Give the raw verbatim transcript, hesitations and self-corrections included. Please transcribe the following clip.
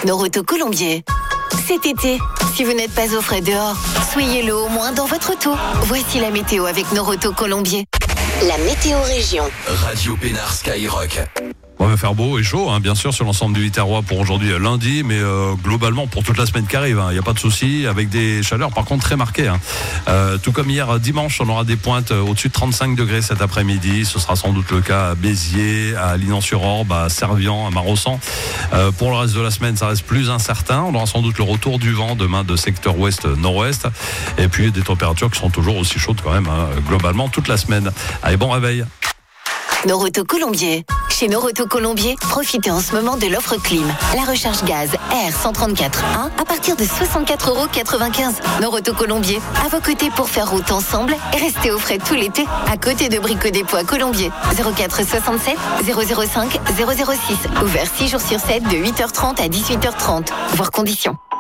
Noroto Colombier. Cet été, si vous n'êtes pas au frais dehors, soyez-le au moins dans votre auto. Voici la météo avec Noroto Colombier. La météo région. Radio Pénard Skyrock. On va faire beau et chaud, hein, bien sûr, sur l'ensemble du Viterrois pour aujourd'hui lundi, mais euh, globalement pour toute la semaine qui arrive, il hein, n'y a pas de souci, avec des chaleurs par contre très marquées. Hein. Euh, tout comme hier dimanche, on aura des pointes au-dessus de trente-cinq degrés cet après-midi. Ce sera sans doute le cas à Béziers, à Linan-sur-Orbe, à Servian, à Maraussan. Euh, pour le reste de la semaine, ça reste plus incertain. On aura sans doute le retour du vent demain de secteur ouest-nord-ouest. Et puis des températures qui sont toujours aussi chaudes quand même, hein, globalement toute la semaine. Allez, bon réveil. Noroto Colombier. Chez Noroto Colombier, profitez en ce moment de l'offre Clim. La recharge gaz R cent trente-quatre un à partir de soixante-quatre euros quatre-vingt-quinze. Noroto Colombier, à vos côtés pour faire route ensemble et rester au frais tout l'été. À côté de Brico Dépôt à Colombier. zéro quatre soixante-sept zéro zéro cinq zéro zéro six. Ouvert six jours sur sept de huit heures trente à dix-huit heures trente. Voir conditions.